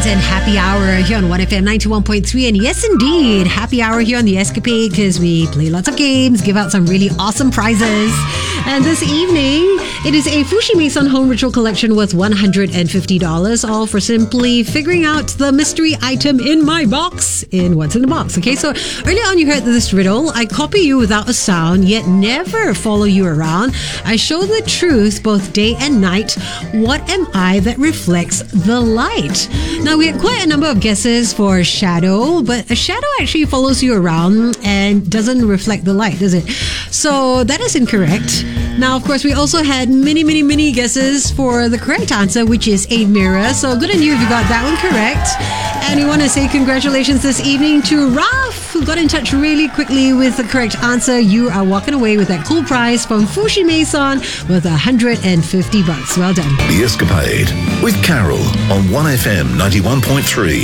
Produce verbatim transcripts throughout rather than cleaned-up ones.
Headlines and Happy Hour here on one F M ninety-one point three. And yes, indeed, Happy Hour here on the Escapade, because we play lots of games, give out some really awesome prizes. And this evening, it is a Fushi Mason Home Ritual Collection worth one hundred fifty dollars, all for simply figuring out the mystery item in my box in What's in the Box. Okay, so earlier on you heard this riddle. I copy you without a sound, yet never follow you around. I show the truth both day and night. What am I that reflects the light? Now, we had quite a number of guesses for shadow, but a shadow actually follows you around and doesn't reflect the light, does it? So that is incorrect. Now, of course, we also had many, many, many guesses for the correct answer, which is a mirror. So good on you if you got that one correct. And we want to say congratulations this evening to Raf, who got in touch really quickly with the correct answer. You are walking away with that cool prize from Fushi Mason with one hundred fifty bucks. Well done. The Escapade with Carol on one F M ninety-one point three.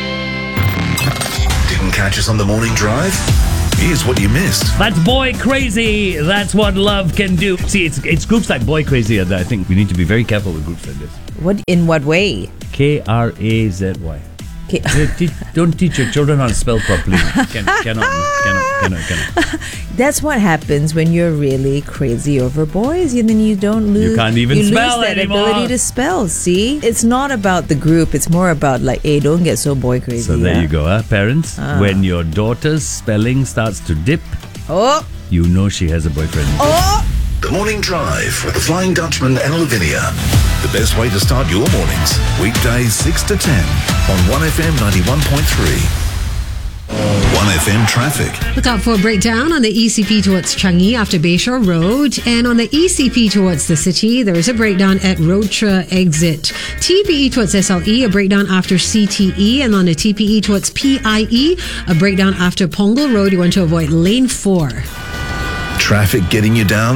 Didn't catch us on the morning drive? Here's what you missed. That's Boy Crazy. That's what love can do. See, it's it's groups like Boy Crazy that I think we need to be very careful with groups like this. What in what way? K R A Z Y. K- Don't teach your children how to spell properly. Can, cannot, cannot, cannot, cannot. That's what happens when you're really crazy over boys, and then you don't lose. You can't even you spell lose that anymore. ability to spell. See, it's not about the group. It's more about like, hey, don't get so boy crazy. So there yeah? you go, huh, parents. Ah. When your daughter's spelling starts to dip, Oh, you know she has a boyfriend. oh. The Morning Drive with the Flying Dutchman and Lavinia. The best way to start your mornings. Weekdays six to ten on one F M ninety-one point three. one F M traffic. Look out for a breakdown on the E C P towards Changi after Bayshore Road. And on the E C P towards the city, there is a breakdown at Rotra exit. T P E towards S L E, a breakdown after C T E. And on the T P E towards P I E, a breakdown after Punggol Road. You want to avoid lane four. Traffic getting you down?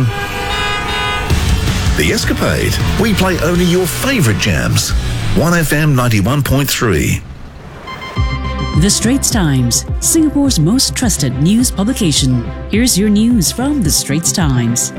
The Escapade. We play only your favourite jams. one F M ninety-one point three. The Straits Times, Singapore's most trusted news publication. Here's your news from The Straits Times.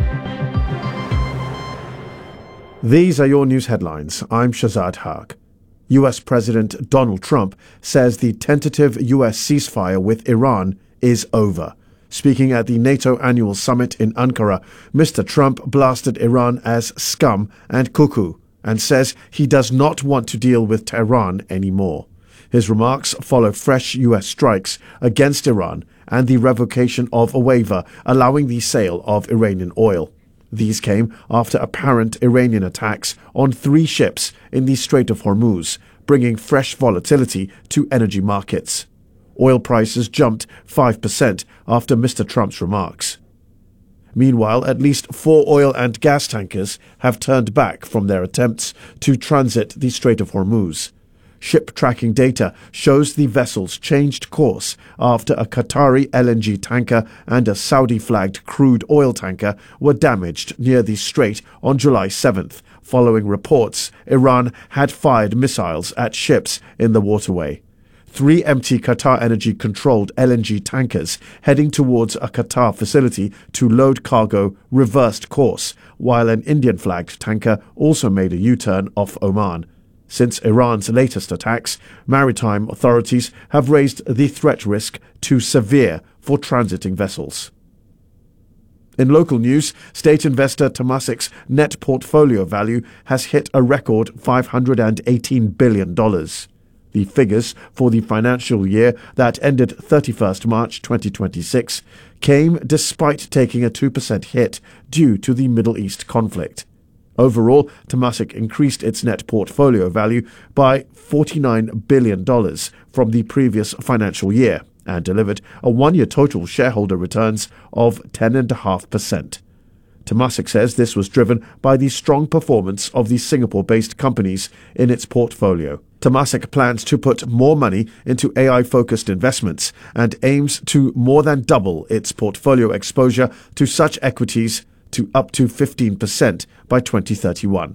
These are your news headlines. I'm Shazad Haq. U S President Donald Trump says the tentative U S ceasefire with Iran is over. Speaking at the NATO annual summit in Ankara, Mister Trump blasted Iran as scum and cuckoo and says he does not want to deal with Tehran anymore. His remarks follow fresh U S strikes against Iran and the revocation of a waiver allowing the sale of Iranian oil. These came after apparent Iranian attacks on three ships in the Strait of Hormuz, bringing fresh volatility to energy markets. Oil prices jumped five percent after Mister Trump's remarks. Meanwhile, at least four oil and gas tankers have turned back from their attempts to transit the Strait of Hormuz. Ship tracking data shows the vessels changed course after a Qatari L N G tanker and a Saudi-flagged crude oil tanker were damaged near the strait on July seventh, following reports Iran had fired missiles at ships in the waterway. Three empty Qatar Energy-controlled L N G tankers heading towards a Qatar facility to load cargo reversed course, while an Indian-flagged tanker also made a U-turn off Oman. Since Iran's latest attacks, maritime authorities have raised the threat risk to severe for transiting vessels. In local news, state investor Temasek's net portfolio value has hit a record five hundred eighteen billion dollars. The figures for the financial year that ended thirty-first March twenty twenty-six came despite taking a two percent hit due to the Middle East conflict. Overall, Temasek increased its net portfolio value by forty-nine billion dollars from the previous financial year and delivered a one-year total shareholder returns of ten point five percent. Temasek says this was driven by the strong performance of the Singapore-based companies in its portfolio. Temasek plans to put more money into A I-focused investments and aims to more than double its portfolio exposure to such equities to up to fifteen percent by twenty thirty-one.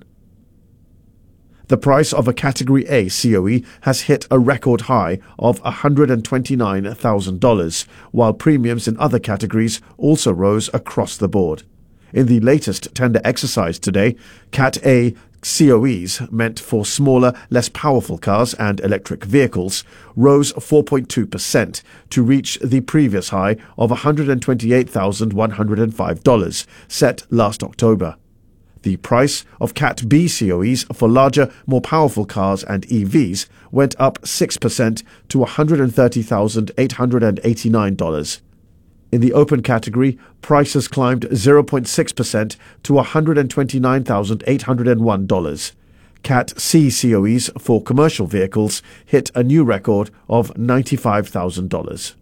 The price of a Category A C O E has hit a record high of one hundred twenty-nine thousand dollars, while premiums in other categories also rose across the board. In the latest tender exercise today, Cat A C O Es, meant for smaller, less powerful cars and electric vehicles, rose four point two percent to reach the previous high of one hundred twenty-eight thousand one hundred five dollars, set last October. The price of Cat B C O Es for larger, more powerful cars and E Vs went up six percent to one hundred thirty thousand eight hundred eighty-nine dollars. In the open category, prices climbed zero point six percent to one hundred twenty-nine thousand eight hundred one dollars. Cat C C O Es for commercial vehicles hit a new record of ninety-five thousand dollars.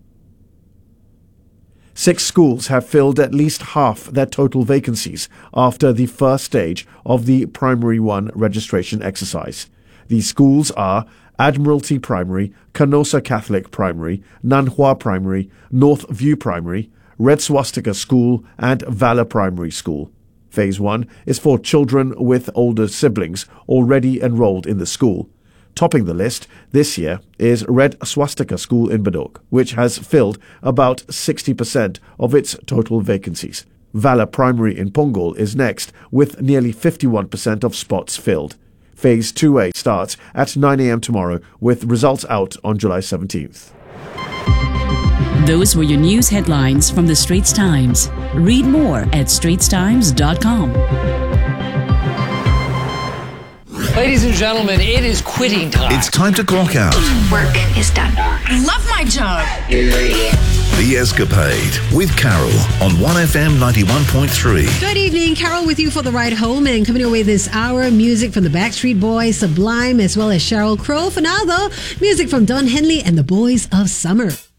Six schools have filled at least half their total vacancies after the first stage of the Primary one registration exercise. These schools are Admiralty Primary, Canossa Catholic Primary, Nanhua Primary, North View Primary, Red Swastika School, and Valor Primary School. Phase one is for children with older siblings already enrolled in the school. Topping the list this year is Red Swastika School in Bedok, which has filled about sixty percent of its total vacancies. Valor Primary in Punggol is next, with nearly fifty-one percent of spots filled. Phase two A starts at nine a.m. tomorrow, with results out on July seventeenth. Those were your news headlines from the Straits Times. Read more at straits times dot com. Ladies and gentlemen, it is quitting time. It's time to clock out. Work is done. I love my job. The Escapade with Carol on one F M ninety-one point three. Good evening, Carol with you for the ride home, and coming your way this hour, music from the Backstreet Boys, Sublime, as well as Sheryl Crow. For now, though, music from Don Henley and the Boys of Summer.